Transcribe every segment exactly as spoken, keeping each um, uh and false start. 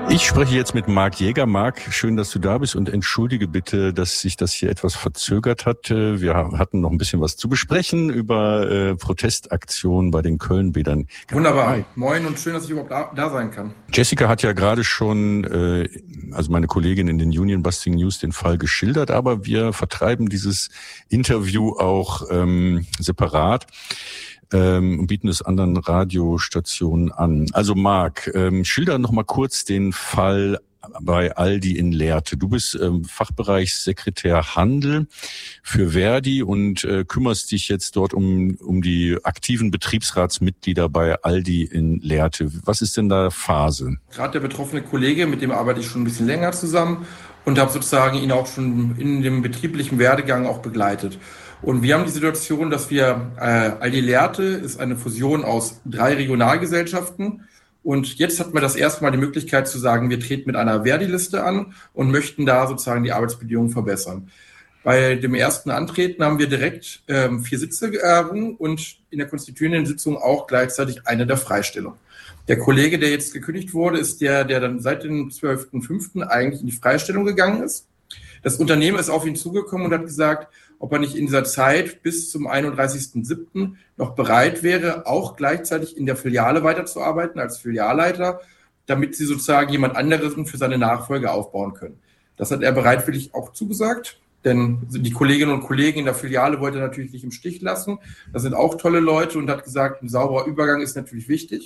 Ich spreche jetzt mit Marc Jäger. Marc, schön, dass du da bist und entschuldige bitte, dass sich das hier etwas verzögert hat. Wir hatten noch ein bisschen was zu besprechen über äh, Protestaktionen bei den Köln-Bädern. Wunderbar. Hi. Moin und schön, dass ich überhaupt da, da sein kann. Jessica hat ja gerade schon, äh, also meine Kollegin in den Union Busting News, den Fall geschildert, aber wir vertreiben dieses Interview auch ähm, separat. Ähm, und bieten es anderen Radiostationen an. Also Marc, ähm, schilder noch mal kurz den Fall bei Aldi in Lehrte. Du bist ähm, Fachbereichssekretär Handel für Verdi und äh, kümmerst dich jetzt dort um um die aktiven Betriebsratsmitglieder bei Aldi in Lehrte. Was ist denn da Phase? Gerade der betroffene Kollege, mit dem arbeite ich schon ein bisschen länger zusammen und habe sozusagen ihn auch schon in dem betrieblichen Werdegang auch begleitet. Und wir haben die Situation, dass wir, äh, Aldi Lehrte ist eine Fusion aus drei Regionalgesellschaften. Und jetzt hatten wir das erste Mal die Möglichkeit zu sagen, wir treten mit einer Verdi-Liste an und möchten da sozusagen die Arbeitsbedingungen verbessern. Bei dem ersten Antreten haben wir direkt ähm, vier Sitze errungen und in der konstituierenden Sitzung auch gleichzeitig eine der Freistellung. Der Kollege, der jetzt gekündigt wurde, ist der, der dann seit dem zwölften fünften eigentlich in die Freistellung gegangen ist. Das Unternehmen ist auf ihn zugekommen und hat gesagt, ob er nicht in dieser Zeit bis zum einunddreißigsten siebten noch bereit wäre, auch gleichzeitig in der Filiale weiterzuarbeiten als Filialleiter, damit sie sozusagen jemand anderes für seine Nachfolge aufbauen können. Das hat er bereitwillig auch zugesagt, denn die Kolleginnen und Kollegen in der Filiale wollte er natürlich nicht im Stich lassen. Das sind auch tolle Leute und hat gesagt, ein sauberer Übergang ist natürlich wichtig.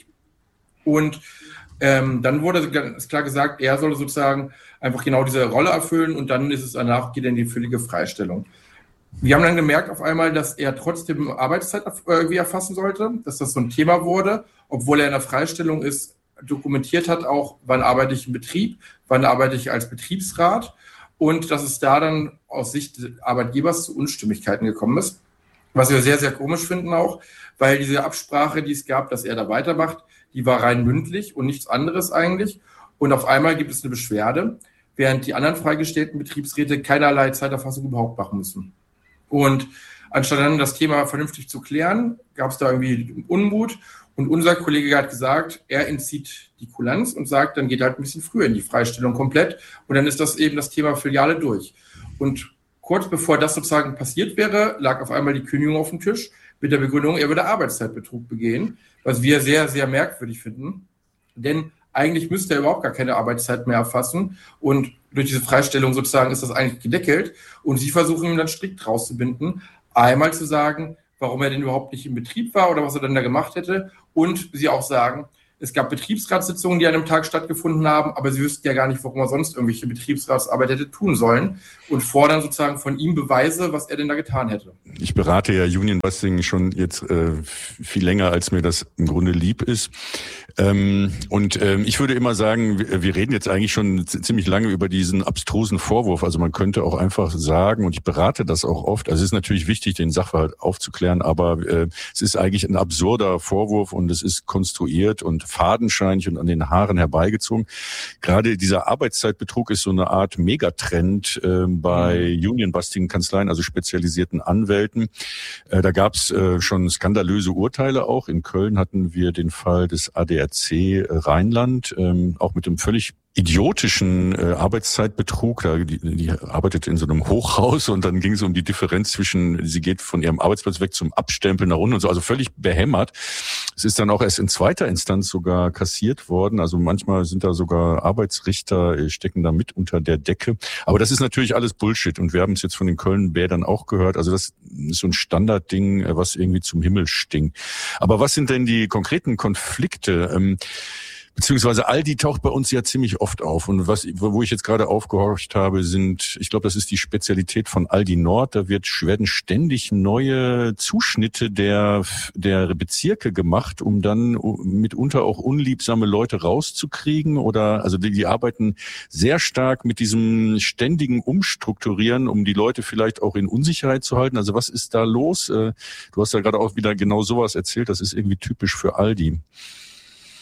Und ähm, dann wurde ganz klar gesagt, er solle sozusagen einfach genau diese Rolle erfüllen und dann ist es danach, geht er in die völlige Freistellung. Wir haben dann gemerkt auf einmal, dass er trotzdem Arbeitszeit irgendwie erfassen sollte, dass das so ein Thema wurde, obwohl er in der Freistellung ist, dokumentiert hat auch, wann arbeite ich im Betrieb, wann arbeite ich als Betriebsrat und dass es da dann aus Sicht des Arbeitgebers zu Unstimmigkeiten gekommen ist, was wir sehr, sehr komisch finden auch, weil diese Absprache, die es gab, dass er da weitermacht, die war rein mündlich und nichts anderes eigentlich und auf einmal gibt es eine Beschwerde, während die anderen freigestellten Betriebsräte keinerlei Zeiterfassung überhaupt machen müssen. Und anstatt dann das Thema vernünftig zu klären, gab es da irgendwie Unmut. Und unser Kollege hat gesagt, er entzieht die Kulanz und sagt, dann geht er halt ein bisschen früher in die Freistellung komplett. Und dann ist das eben das Thema Filiale durch. Und kurz bevor das sozusagen passiert wäre, lag auf einmal die Kündigung auf dem Tisch mit der Begründung, er würde Arbeitszeitbetrug begehen, was wir sehr, sehr merkwürdig finden. Denn eigentlich müsste er überhaupt gar keine Arbeitszeit mehr erfassen und durch diese Freistellung sozusagen ist das eigentlich gedeckelt und sie versuchen ihn dann strikt rauszubinden, einmal zu sagen, warum er denn überhaupt nicht im Betrieb war oder was er denn da gemacht hätte und sie auch sagen, es gab Betriebsratssitzungen, die an einem Tag stattgefunden haben, aber sie wüssten ja gar nicht, warum er sonst irgendwelche Betriebsratsarbeit hätte tun sollen und fordern sozusagen von ihm Beweise, was er denn da getan hätte. Ich berate ja Union Busting schon jetzt äh, viel länger, als mir das im Grunde lieb ist. Ähm, und ähm, ich würde immer sagen, wir, wir reden jetzt eigentlich schon z- ziemlich lange über diesen abstrusen Vorwurf. Also man könnte auch einfach sagen, und ich berate das auch oft, also es ist natürlich wichtig, den Sachverhalt aufzuklären, aber äh, es ist eigentlich ein absurder Vorwurf und es ist konstruiert und fadenscheinig und an den Haaren herbeigezogen. Gerade dieser Arbeitszeitbetrug ist so eine Art Megatrend äh, bei mhm. Union-Busting-Kanzleien, also spezialisierten Anwälten. Äh, da gab es äh, schon skandalöse Urteile auch. In Köln hatten wir den Fall des A D R C Rheinland, ähm, auch mit dem völlig idiotischen äh, Arbeitszeitbetrug. Da, die, die arbeitet in so einem Hochhaus und dann ging es um die Differenz zwischen, sie geht von ihrem Arbeitsplatz weg zum Abstempeln nach unten und so, also völlig behämmert. Es ist dann auch erst in zweiter Instanz sogar kassiert worden. Also manchmal sind da sogar Arbeitsrichter, äh, stecken da mit unter der Decke. Aber das ist natürlich alles Bullshit und wir haben es jetzt von den Köln-Bädern auch gehört. Also das ist so ein Standardding, äh, was irgendwie zum Himmel stinkt. Aber was sind denn die konkreten Konflikte? Ähm, Beziehungsweise Aldi taucht bei uns ja ziemlich oft auf. Und was, wo ich jetzt gerade aufgehorcht habe, sind, ich glaube, das ist die Spezialität von Aldi Nord. Da wird, werden ständig neue Zuschnitte der, der Bezirke gemacht, um dann mitunter auch unliebsame Leute rauszukriegen. Oder, also die, die arbeiten sehr stark mit diesem ständigen Umstrukturieren, um die Leute vielleicht auch in Unsicherheit zu halten. Also was ist da los? Du hast ja gerade auch wieder genau sowas erzählt. Das ist irgendwie typisch für Aldi.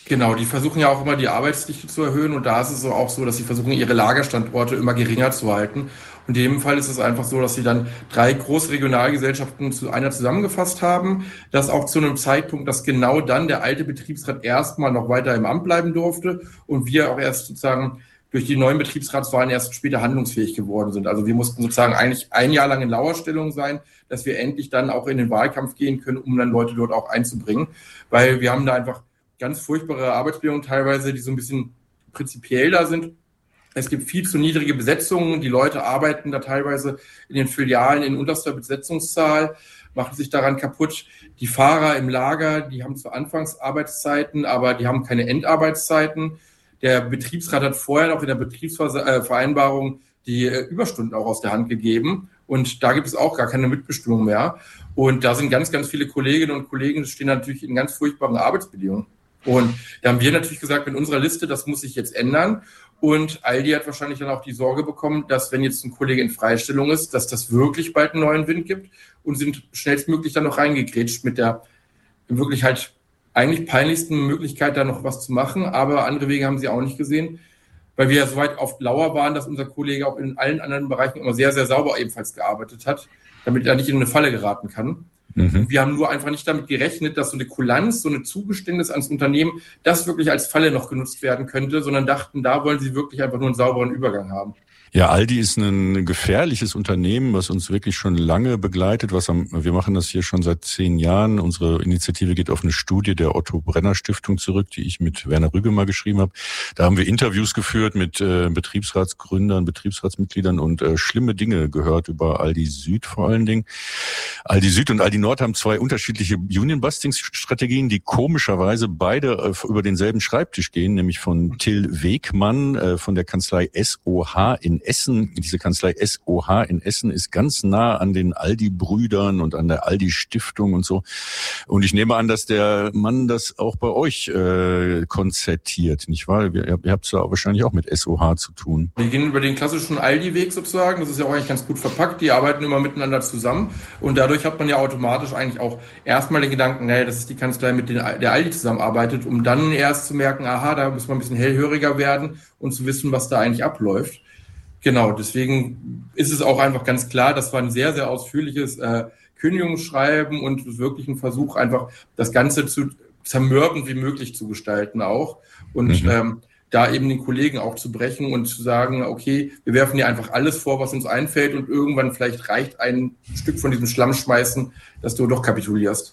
Genau, die versuchen ja auch immer die Arbeitsdichte zu erhöhen und da ist es so auch so, dass sie versuchen, ihre Lagerstandorte immer geringer zu halten. Und in dem Fall ist es einfach so, dass sie dann drei große Regionalgesellschaften zu einer zusammengefasst haben. Das auch zu einem Zeitpunkt, dass genau dann der alte Betriebsrat erstmal noch weiter im Amt bleiben durfte und wir auch erst sozusagen durch die neuen Betriebsratswahlen erst später handlungsfähig geworden sind. Also wir mussten sozusagen eigentlich ein Jahr lang in Lauerstellung sein, dass wir endlich dann auch in den Wahlkampf gehen können, um dann Leute dort auch einzubringen. Weil wir haben da einfach ganz furchtbare Arbeitsbedingungen teilweise, die so ein bisschen prinzipiell da sind. Es gibt viel zu niedrige Besetzungen. Die Leute arbeiten da teilweise in den Filialen in unterster Besetzungszahl, machen sich daran kaputt. Die Fahrer im Lager, die haben zwar Anfangsarbeitszeiten, aber die haben keine Endarbeitszeiten. Der Betriebsrat hat vorher noch in der Betriebsvereinbarung die Überstunden auch aus der Hand gegeben. Und da gibt es auch gar keine Mitbestimmung mehr. Und da sind ganz, ganz viele Kolleginnen und Kollegen, die stehen natürlich in ganz furchtbaren Arbeitsbedingungen. Und da haben wir natürlich gesagt, mit unserer Liste, das muss sich jetzt ändern. Und Aldi hat wahrscheinlich dann auch die Sorge bekommen, dass wenn jetzt ein Kollege in Freistellung ist, dass das wirklich bald einen neuen Wind gibt und sind schnellstmöglich dann noch reingegrätscht mit der wirklich halt eigentlich peinlichsten Möglichkeit, da noch was zu machen. Aber andere Wege haben sie auch nicht gesehen, weil wir ja so weit auf Lauer waren, dass unser Kollege auch in allen anderen Bereichen immer sehr, sehr sauber ebenfalls gearbeitet hat, damit er nicht in eine Falle geraten kann. Mhm. Wir haben nur einfach nicht damit gerechnet, dass so eine Kulanz, so eine Zugeständnis ans Unternehmen, das wirklich als Falle noch genutzt werden könnte, sondern dachten, da wollen sie wirklich einfach nur einen sauberen Übergang haben. Ja, Aldi ist ein gefährliches Unternehmen, was uns wirklich schon lange begleitet. Was am, wir machen das hier schon seit zehn Jahren. Unsere Initiative geht auf eine Studie der Otto-Brenner-Stiftung zurück, die ich mit Werner Rügge mal geschrieben habe. Da haben wir Interviews geführt mit äh, Betriebsratsgründern, Betriebsratsmitgliedern und äh, schlimme Dinge gehört über Aldi Süd vor allen Dingen. Aldi Süd und Aldi Nord haben zwei unterschiedliche Union-Busting-Strategien, die komischerweise beide äh, über denselben Schreibtisch gehen, nämlich von Till Wegmann äh, von der Kanzlei S O H in Essen. Diese Kanzlei S O H in Essen ist ganz nah an den Aldi-Brüdern und an der Aldi-Stiftung und so. Und ich nehme an, dass der Mann das auch bei euch äh, konzertiert, nicht wahr? Ihr, ihr habt es ja wahrscheinlich auch mit S O H zu tun. Wir gehen über den klassischen Aldi-Weg sozusagen. Das ist ja auch eigentlich ganz gut verpackt. Die arbeiten immer miteinander zusammen. Und dadurch hat man ja automatisch eigentlich auch erstmal den Gedanken, naja, das ist die Kanzlei, mit der Aldi zusammenarbeitet, um dann erst zu merken, aha, da muss man ein bisschen hellhöriger werden und zu wissen, was da eigentlich abläuft. Genau, deswegen ist es auch einfach ganz klar, das war ein sehr, sehr ausführliches äh, Kündigungsschreiben und wirklich ein Versuch, einfach das Ganze zu zermürben wie möglich zu gestalten auch und mhm. ähm, da eben den Kollegen auch zu brechen und zu sagen, okay, wir werfen dir einfach alles vor, was uns einfällt und irgendwann vielleicht reicht ein Stück von diesem Schlammschmeißen, dass du doch kapitulierst.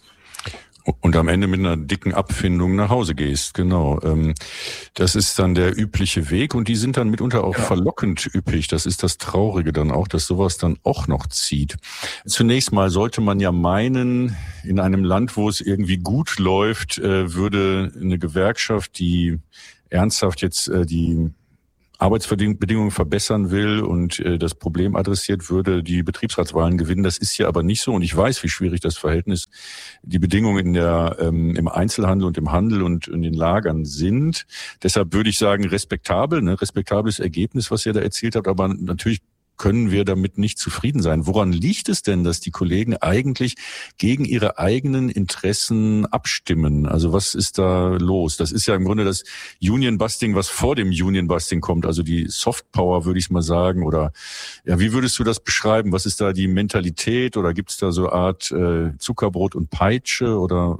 Und am Ende mit einer dicken Abfindung nach Hause gehst, genau. Das ist dann der übliche Weg und die sind dann mitunter auch ja. verlockend üppig. Das ist das Traurige dann auch, dass sowas dann auch noch zieht. Zunächst mal sollte man ja meinen, in einem Land, wo es irgendwie gut läuft, würde eine Gewerkschaft, die ernsthaft jetzt die Arbeitsbedingungen verbessern will und äh, das Problem adressiert, würde die Betriebsratswahlen gewinnen. Das ist hier aber nicht so und ich weiß, wie schwierig das Verhältnis, die Bedingungen in der ähm, im Einzelhandel und im Handel und in den Lagern sind. Deshalb würde ich sagen, respektabel, ne, respektables Ergebnis, was ihr da erzielt habt, aber natürlich können wir damit nicht zufrieden sein. Woran liegt es denn, dass die Kollegen eigentlich gegen ihre eigenen Interessen abstimmen? Also was ist da los? Das ist ja im Grunde das Union-Busting, was vor dem Union-Busting kommt, also die Soft-Power, würde ich mal sagen. Oder ja, wie würdest du das beschreiben? Was ist da die Mentalität oder gibt es da so eine Art äh, Zuckerbrot und Peitsche oder...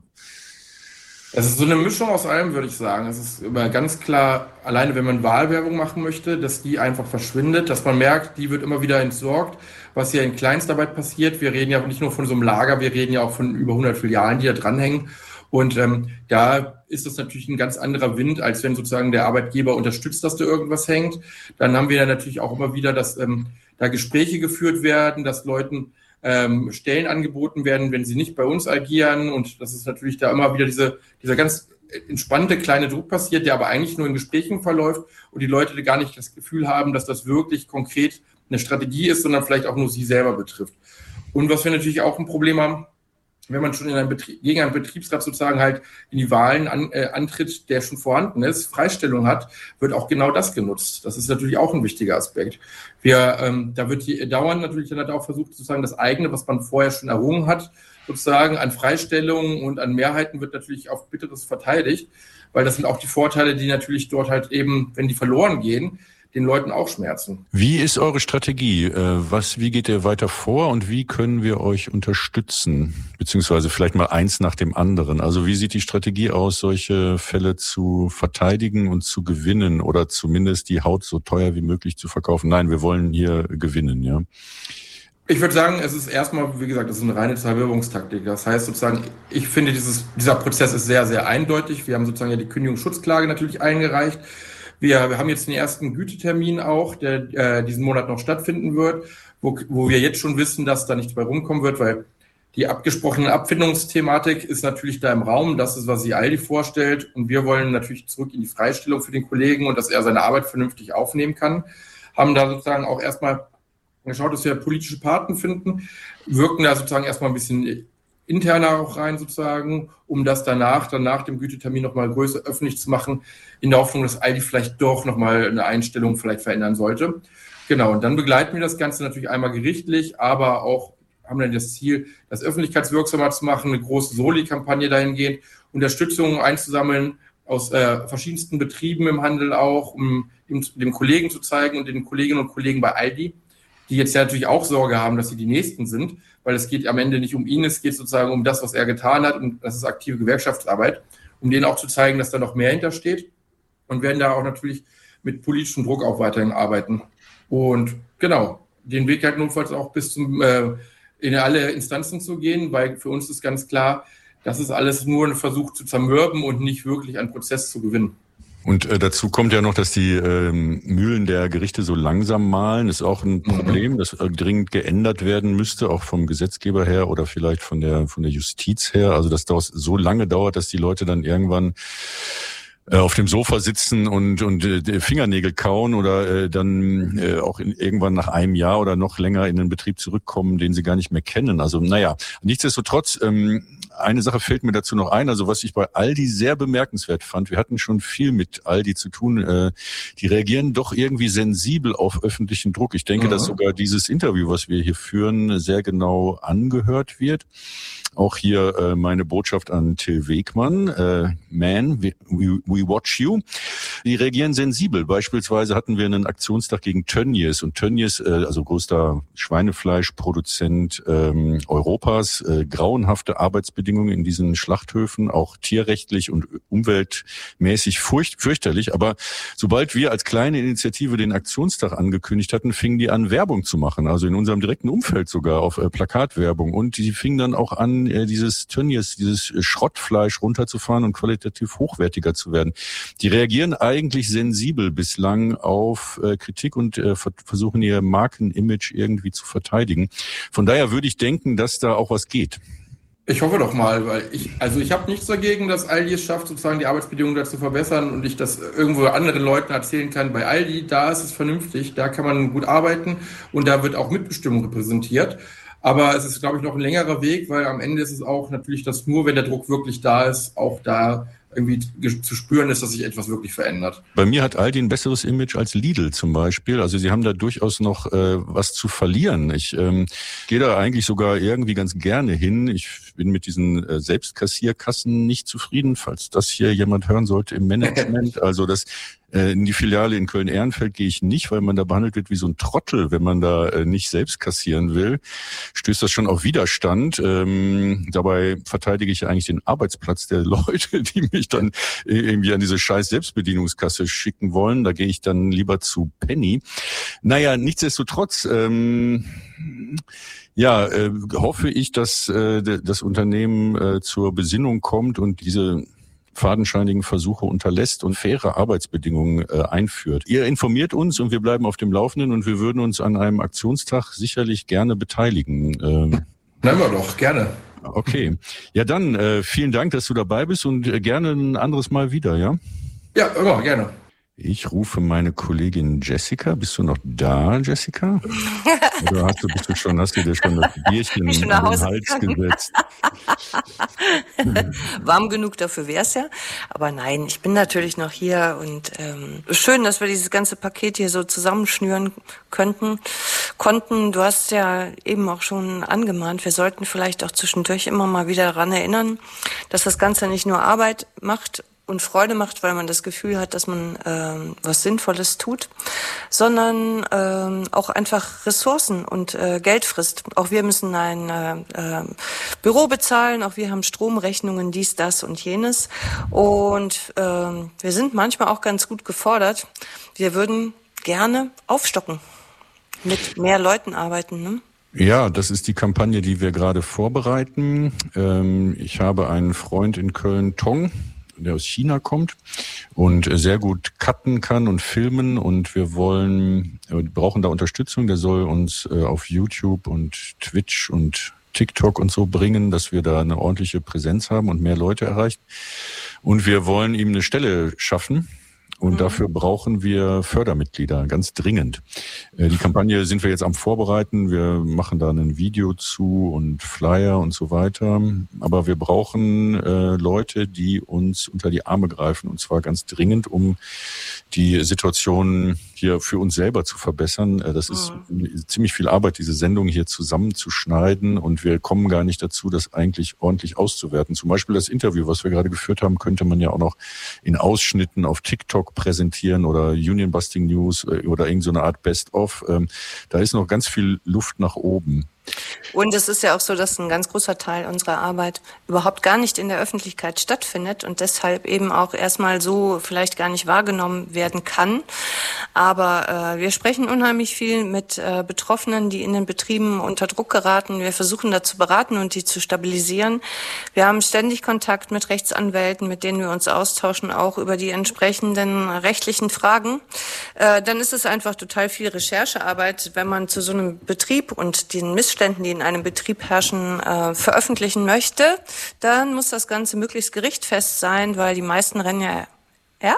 Es ist so eine Mischung aus allem, würde ich sagen. Es ist immer ganz klar, alleine wenn man Wahlwerbung machen möchte, dass die einfach verschwindet, dass man merkt, die wird immer wieder entsorgt, was ja in Kleinstarbeit passiert. Wir reden ja nicht nur von so einem Lager, wir reden ja auch von über hundert Filialen, die da dranhängen. Und ähm, da ist das natürlich ein ganz anderer Wind, als wenn sozusagen der Arbeitgeber unterstützt, dass da irgendwas hängt. Dann haben wir ja natürlich auch immer wieder, dass ähm, da Gespräche geführt werden, dass Leuten Ähm, Stellen angeboten werden, wenn sie nicht bei uns agieren und das ist natürlich da immer wieder diese, dieser ganz entspannte kleine Druck passiert, der aber eigentlich nur in Gesprächen verläuft und die Leute gar nicht das Gefühl haben, dass das wirklich konkret eine Strategie ist, sondern vielleicht auch nur sie selber betrifft. Und was wir natürlich auch ein Problem haben, wenn man schon in einem Betrieb, gegen einen Betriebsrat sozusagen halt in die Wahlen an, äh, antritt, der schon vorhanden ist, Freistellung hat, wird auch genau das genutzt. Das ist natürlich auch ein wichtiger Aspekt. Wir, ähm, da wird die, dauernd natürlich dann auch versucht, sozusagen das eigene, was man vorher schon errungen hat, sozusagen an Freistellungen und an Mehrheiten wird natürlich auf Bitteres verteidigt, weil das sind auch die Vorteile, die natürlich dort halt eben, wenn die verloren gehen, den Leuten auch schmerzen. Wie ist eure Strategie? Was, wie geht ihr weiter vor und wie können wir euch unterstützen? Beziehungsweise vielleicht mal eins nach dem anderen. Also wie sieht die Strategie aus, solche Fälle zu verteidigen und zu gewinnen oder zumindest die Haut so teuer wie möglich zu verkaufen? Nein, wir wollen hier gewinnen, ja. Ich würde sagen, es ist erstmal, wie gesagt, das ist eine reine Zerwirrungstaktik. Das heißt sozusagen, ich finde, dieses, dieser Prozess ist sehr, sehr eindeutig. Wir haben sozusagen ja die Kündigungsschutzklage natürlich eingereicht. Wir, wir haben jetzt den ersten Gütetermin auch, der äh, diesen Monat noch stattfinden wird, wo, wo wir jetzt schon wissen, dass da nichts bei rumkommen wird, weil die abgesprochene Abfindungsthematik ist natürlich da im Raum. Das ist, was sich Aldi vorstellt. Und wir wollen natürlich zurück in die Freistellung für den Kollegen und dass er seine Arbeit vernünftig aufnehmen kann. Haben da sozusagen auch erstmal geschaut, dass wir politische Paten finden, wirken da sozusagen erstmal ein bisschen interner auch rein sozusagen, um das danach, dann nach dem Gütetermin nochmal größer öffentlich zu machen, in der Hoffnung, dass Aldi vielleicht doch nochmal eine Einstellung vielleicht verändern sollte. Genau, und dann begleiten wir das Ganze natürlich einmal gerichtlich, aber auch haben dann das Ziel, das öffentlichkeitswirksamer zu machen, eine große Soli-Kampagne dahingehend, Unterstützung einzusammeln aus äh, verschiedensten Betrieben im Handel auch, um dem, dem Kollegen zu zeigen und den Kolleginnen und Kollegen bei Aldi, die jetzt ja natürlich auch Sorge haben, dass sie die Nächsten sind, weil es geht am Ende nicht um ihn, es geht sozusagen um das, was er getan hat, und das ist aktive Gewerkschaftsarbeit, um denen auch zu zeigen, dass da noch mehr hintersteht, und werden da auch natürlich mit politischem Druck auch weiterhin arbeiten. Und genau, den Weg halt notfalls auch bis zum äh, in alle Instanzen zu gehen, weil für uns ist ganz klar, das ist alles nur ein Versuch zu zermürben und nicht wirklich einen Prozess zu gewinnen. Und äh, dazu kommt ja noch, dass die ähm, Mühlen der Gerichte so langsam mahlen. Das ist auch ein Problem, mhm. das äh, dringend geändert werden müsste, auch vom Gesetzgeber her oder vielleicht von der von der Justiz her. Also dass das so lange dauert, dass die Leute dann irgendwann äh, auf dem Sofa sitzen und und äh, Fingernägel kauen oder äh, dann äh, auch in, irgendwann nach einem Jahr oder noch länger in den Betrieb zurückkommen, den sie gar nicht mehr kennen. Also naja, nichtsdestotrotz, ähm, eine Sache fällt mir dazu noch ein, also was ich bei Aldi sehr bemerkenswert fand, wir hatten schon viel mit Aldi zu tun, äh, die reagieren doch irgendwie sensibel auf öffentlichen Druck. Ich denke, mhm. dass sogar dieses Interview, was wir hier führen, sehr genau angehört wird. Auch hier äh, meine Botschaft an Till Wegmann, äh, Man, we, we watch you. Die reagieren sensibel. Beispielsweise hatten wir einen Aktionstag gegen Tönnies und Tönnies, äh, also größter Schweinefleischproduzent ähm, Europas, äh, grauenhafte Arbeitsbedingungen in diesen Schlachthöfen, auch tierrechtlich und umweltmäßig furcht, fürchterlich. Aber sobald wir als kleine Initiative den Aktionstag angekündigt hatten, fingen die an, Werbung zu machen, also in unserem direkten Umfeld sogar auf äh, Plakatwerbung, und die fingen dann auch an, dieses Tönnies, dieses Schrottfleisch runterzufahren und qualitativ hochwertiger zu werden. Die reagieren eigentlich sensibel bislang auf äh, Kritik und äh, versuchen ihr Markenimage irgendwie zu verteidigen. Von daher würde ich denken, dass da auch was geht. Ich hoffe doch mal, weil ich, also ich habe nichts dagegen, dass Aldi es schafft, sozusagen die Arbeitsbedingungen da zu verbessern und ich das irgendwo anderen Leuten erzählen kann. Bei Aldi, da ist es vernünftig, da kann man gut arbeiten und da wird auch Mitbestimmung repräsentiert. Aber es ist, glaube ich, noch ein längerer Weg, weil am Ende ist es auch natürlich, dass nur, wenn der Druck wirklich da ist, auch da irgendwie zu spüren ist, dass sich etwas wirklich verändert. Bei mir hat Aldi ein besseres Image als Lidl zum Beispiel. Also sie haben da durchaus noch äh, was zu verlieren. Ich ähm, gehe da eigentlich sogar irgendwie ganz gerne hin. Ich bin mit diesen äh, Selbstkassierkassen nicht zufrieden, falls das hier jemand hören sollte im Management. Also das in die Filiale in Köln-Ehrenfeld gehe ich nicht, weil man da behandelt wird wie so ein Trottel, wenn man da äh, nicht selbst kassieren will. Stößt das schon auf Widerstand. Ähm, dabei verteidige ich eigentlich den Arbeitsplatz der Leute, die mich dann irgendwie an diese scheiß Selbstbedienungskasse schicken wollen. Da gehe ich dann lieber zu Penny. Naja, nichtsdestotrotz, ähm, ja, äh, hoffe ich, dass äh, das Unternehmen äh, zur Besinnung kommt und diese fadenscheinigen Versuche unterlässt und faire Arbeitsbedingungen äh, einführt. Ihr informiert uns und wir bleiben auf dem Laufenden und wir würden uns an einem Aktionstag sicherlich gerne beteiligen. Ähm, Nehmen wir doch, gerne. Okay. Ja, dann äh, vielen Dank, dass du dabei bist und äh, gerne ein anderes Mal wieder, ja? Ja, immer, gerne. Ich rufe meine Kollegin Jessica. Bist du noch da, Jessica? Oder hast du, bist du schon, hast du dir schon das Bierchen in den Hals gesetzt? Warm genug dafür wär's ja. Aber nein, ich bin natürlich noch hier und ähm, schön, dass wir dieses ganze Paket hier so zusammenschnüren könnten, konnten. Du hast ja eben auch schon angemahnt, wir sollten vielleicht auch zwischendurch immer mal wieder daran erinnern, dass das Ganze nicht nur Arbeit macht und Freude macht, weil man das Gefühl hat, dass man ähm, was Sinnvolles tut, sondern ähm, auch einfach Ressourcen und äh, Geld frisst. Auch wir müssen ein äh, äh, Büro bezahlen, auch wir haben Stromrechnungen, dies, das und jenes. Und ähm, wir sind manchmal auch ganz gut gefordert. Wir würden gerne aufstocken, mit mehr Leuten arbeiten, ne? Ja, das ist die Kampagne, die wir gerade vorbereiten. Ähm, ich habe einen Freund in Köln, Tong, der aus China kommt und sehr gut cutten kann und filmen, und wir wollen, wir brauchen da Unterstützung. Der soll uns äh, auf YouTube und Twitch und TikTok und so bringen, dass wir da eine ordentliche Präsenz haben und mehr Leute erreichen. Und wir wollen ihm eine Stelle schaffen. Und dafür brauchen wir Fördermitglieder, ganz dringend. Die Kampagne sind wir jetzt am Vorbereiten. Wir machen da ein Video zu und Flyer und so weiter. Aber wir brauchen äh, Leute, die uns unter die Arme greifen, und zwar ganz dringend, um die Situation hier für uns selber zu verbessern. Das ist mhm. ziemlich viel Arbeit, diese Sendung hier zusammenzuschneiden, und wir kommen gar nicht dazu, das eigentlich ordentlich auszuwerten. Zum Beispiel das Interview, was wir gerade geführt haben, könnte man ja auch noch in Ausschnitten auf TikTok präsentieren oder Union Busting News oder irgend so eine Art Best-of. Da ist noch ganz viel Luft nach oben. Und es ist ja auch so, dass ein ganz großer Teil unserer Arbeit überhaupt gar nicht in der Öffentlichkeit stattfindet und deshalb eben auch erstmal so vielleicht gar nicht wahrgenommen werden kann. Aber äh, wir sprechen unheimlich viel mit äh, Betroffenen, die in den Betrieben unter Druck geraten. Wir versuchen da zu beraten und die zu stabilisieren. Wir haben ständig Kontakt mit Rechtsanwälten, mit denen wir uns austauschen, auch über die entsprechenden rechtlichen Fragen. Äh, dann ist es einfach total viel Recherchearbeit, wenn man zu so einem Betrieb und den Missständen, die in einem Betrieb herrschen, äh, veröffentlichen möchte. Dann muss das Ganze möglichst gerichtfest sein, weil die meisten rennen ja... Ja?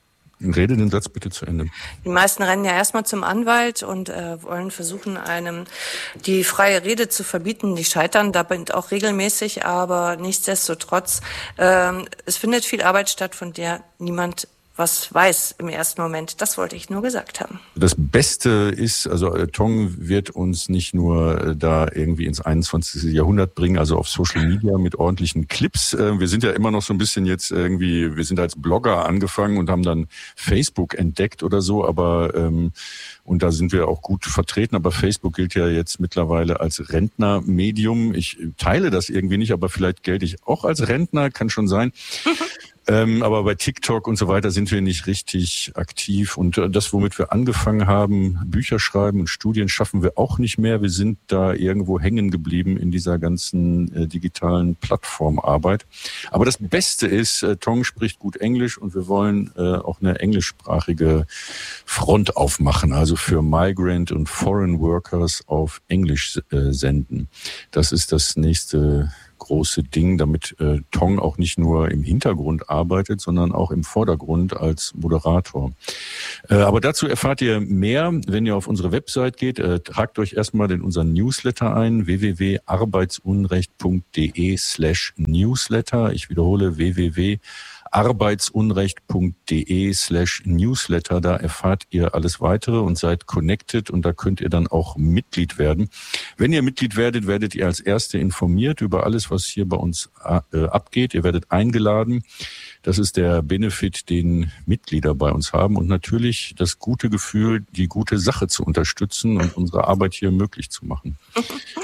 Rede den Satz bitte zu Ende. Die meisten rennen ja erstmal zum Anwalt und äh, wollen versuchen, einem die freie Rede zu verbieten. Die scheitern dabei auch regelmäßig, aber nichtsdestotrotz, äh, es findet viel Arbeit statt, von der niemand was weiß im ersten Moment. Das wollte ich nur gesagt haben. Das Beste ist, also Tong wird uns nicht nur da irgendwie ins einundzwanzigste Jahrhundert bringen, also auf Social Media mit ordentlichen Clips. Wir sind ja immer noch so ein bisschen jetzt irgendwie, wir sind als Blogger angefangen und haben dann Facebook entdeckt oder so, aber ähm, und da sind wir auch gut vertreten, aber Facebook gilt ja jetzt mittlerweile als Rentnermedium. Ich teile das irgendwie nicht, aber vielleicht gelte ich auch als Rentner, kann schon sein. Ähm, aber bei TikTok und so weiter sind wir nicht richtig aktiv. Und äh, das, womit wir angefangen haben, Bücher schreiben und Studien, schaffen wir auch nicht mehr. Wir sind da irgendwo hängen geblieben in dieser ganzen äh, digitalen Plattformarbeit. Aber das Beste ist, äh, Tong spricht gut Englisch und wir wollen äh, auch eine englischsprachige Front aufmachen, also für Migrant und Foreign Workers auf Englisch äh, senden. Das ist das nächste große Ding, damit äh, Tong auch nicht nur im Hintergrund arbeitet, sondern auch im Vordergrund als Moderator. Äh, aber dazu erfahrt ihr mehr, wenn ihr auf unsere Website geht. Äh, tragt euch erstmal in unseren Newsletter ein, w w w punkt arbeitsunrecht punkt d e slash newsletter. Ich wiederhole, w w w punkt arbeitsunrecht punkt d e slash newsletter. Da erfahrt ihr alles weitere und seid connected, und da könnt ihr dann auch Mitglied werden. Wenn ihr Mitglied werdet, werdet ihr als Erste informiert über alles, was hier bei uns äh, abgeht. Ihr werdet eingeladen. Das ist der Benefit, den Mitglieder bei uns haben, und natürlich das gute Gefühl, die gute Sache zu unterstützen und unsere Arbeit hier möglich zu machen.